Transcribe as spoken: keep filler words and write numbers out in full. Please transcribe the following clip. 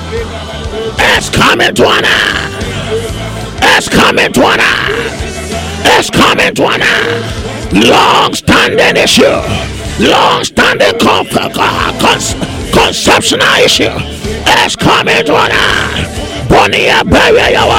It's coming to an end. It's coming to an end. It's coming to an end. Long-standing issue. Long-standing con- con- conceptional issue. It's coming to an end. Bonnie, baby,